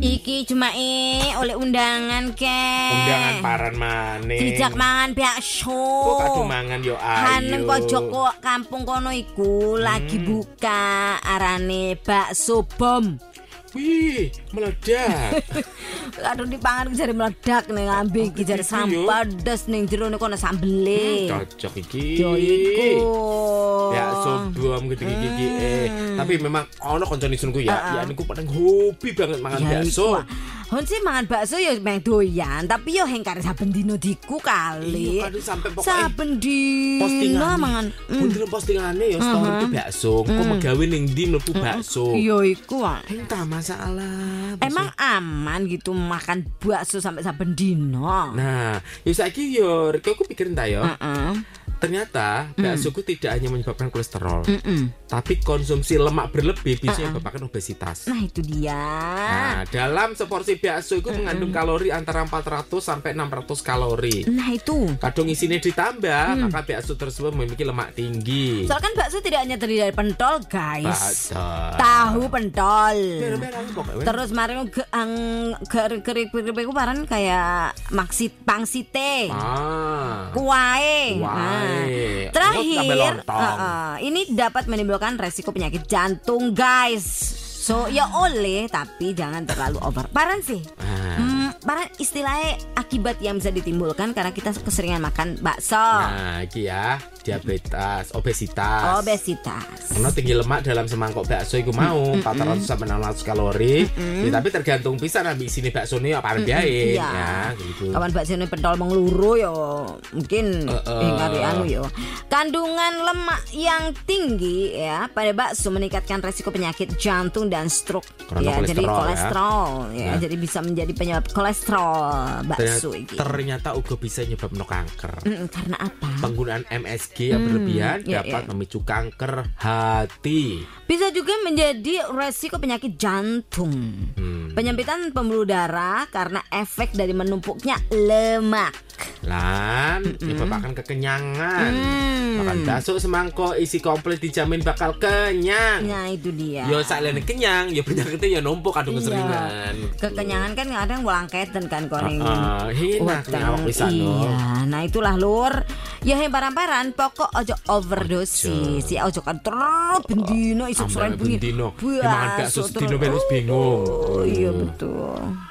Iki cuma oleh undangan ke. Undangan paran maning. Dijak mangan bakso. Kok kado mangan yo ayo. Haneng pojok kok kampung kono iku lagi buka arane bakso bom. Wih, meledak. Aduh dipangan jare meledak ning ngambe iki jare sampah pedes ning jero kono sambele. Cocok iki. Yo iku. Ya sobom gitu iki. Tapi memang ono koncone sunku ya niku paling hobi banget mangan bakso. Hon sih mangan bakso ya meng doyan, tapi yo heng kare saben dino diku kali. Iya, sampai pokoknya saben dino mangan. Bener postingane ya story bakso. Kok megawe ning ndi mlebu bakso. Yo iku ah. Heng ta masalah. Emang aman gitu makan bakso sampai saben dino. Nah, ya saiki yo aku pikirin ta yo. Ternyata baksoku tidak hanya menyebabkan kolesterol, tapi konsumsi lemak berlebih bisa menyebabkan obesitas. Nah itu dia. Nah, dalam seporsi bakso itu mengandung kalori antara 400 sampai 600 kalori. Nah itu. Kadang isinya ditambah, maka bakso tersebut memiliki lemak tinggi. Soalnya kan bakso tidak hanya terdiri dari pentol, guys. Tahu pentol. Terus mari keripik paran kayak pangsite. Kuae. Terakhir, ini dapat menimbulkan resiko penyakit jantung, guys. So ya oleh, tapi jangan terlalu over. Paran sih. Paran istilahnya akibat yang bisa ditimbulkan karena kita keseringan makan bakso. Nah, iki ya, diabetes, obesitas. Obesitas. Karena tinggi lemak dalam semangkok bakso iku mau 400 sampai 600 kalori. Ya, tapi tergantung pisan ambil sini bakso ini apa biae ya gitu. Kawan bakso ini pentol mengeluru yo, mungkin kari anu yo. Kandungan lemak yang tinggi ya pada bakso meningkatkan resiko penyakit jantung dan stroke. Karena ya, jadi kolesterol ya. Jadi bisa menjadi penyebab kolesterol bakso ini. Ternyata uga bisa nyebabno kanker. Karena apa? Penggunaan MSG yang berlebihan dapat memicu kanker hati. Bisa juga menjadi resiko penyakit jantung. Penyempitan pembuluh darah karena efek dari menumpuknya lemak. Lan, menyebabkan kekenyangan. Makan bakso semangkok isi komplit dijamin bakal kenyang. Nah itu dia. Yo sakjane kenyang, yo penyakitnya yo numpuk kadung keseringan. Kekenyangan kan kadang walangketen kan koning. Enak awak pisan. Iya, nah itulah lur. Ya he paran-paran pokok ojo overdosis. Si ojo kan terus bendino isuk sore bengi. Mangan bakso sedino ben wis bingung. Iya betul.